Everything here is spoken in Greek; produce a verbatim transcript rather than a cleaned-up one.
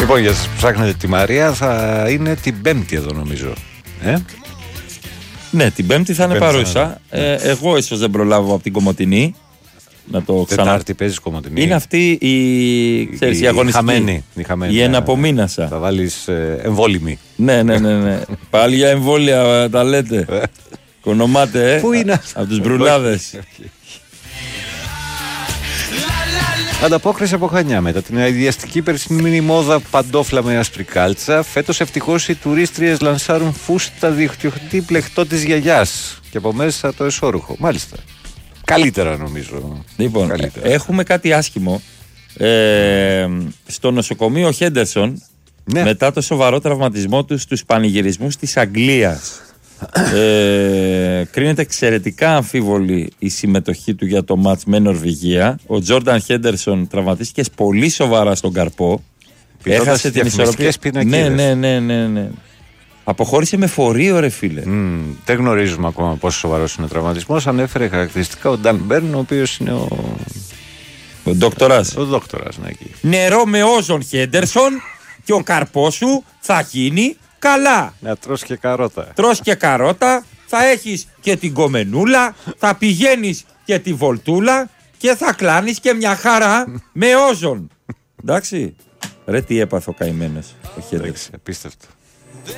Λοιπόν, για σας που ψάχνετε τη Μαρία, θα είναι την Πέμπτη εδώ νομίζω. Ε? Ναι, την Πέμπτη θα είναι Πέμπτη παρούσα. θα είναι. Ε, εγώ ίσως δεν προλάβω από την Κομοτηνή. Να το ξανά. Τετάρτη παίζεις Κομοτηνή. Είναι αυτή η, ξέρεις, η, η αγωνιστική. Χαμένη, η, χαμένη, η εναπομείνασα. Θα βάλεις ε, εμβόλυμη. Ναι, ναι, ναι, ναι. Πάλι για εμβόλια τα λέτε. Κονομάτε, ε. Πού είναι αυτό? Από τους μπρουλάδες. Ανταπόκριση από Χανιά. Μετά την αειδιαστική περσινή μόδα παντόφλα με άσπρη κάλτσα, φέτος ευτυχώς οι τουρίστριες λανσάρουν φούστα δικτυωτή πλεκτό της γιαγιάς και από μέσα το εσώρουχο. Μάλιστα. Καλύτερα νομίζω. Λοιπόν, Καλύτερα. έχουμε κάτι άσχημο. Ε, στο νοσοκομείο Χέντερσον, ναι. μετά το σοβαρό τραυματισμό του στους πανηγυρισμούς της Αγγλίας, ε, κρίνεται εξαιρετικά αμφίβολη η συμμετοχή του για το μάτς με Νορβηγία. Ο Τζόρνταν Χέντερσον τραυματίστηκε πολύ σοβαρά στον καρπό. Έχασε την ισορροπία. Ναι, ναι, ναι, ναι, ναι. Αποχώρησε με φορείο, ρε φίλε. Mm, δεν γνωρίζουμε ακόμα πόσο σοβαρός είναι ο τραυματισμός. Ανέφερε χαρακτηριστικά ο Νταν Μπέρν, ο οποίος είναι ο. Ο δόκτορας. Ο δόκτορας, ναι, εκεί. Νερό με όζον Χέντερσον και ο καρπός σου θα γίνει καλά. Να τρως και καρότα. Τρως και καρότα, θα έχεις και την κομμενούλα, θα πηγαίνεις και τη βολτούλα και θα κλάνεις και μια χαρά με όζον. Εντάξει. Ρε τι έπαθε ο καημένος ο Χέντερσον. Απίστευτο.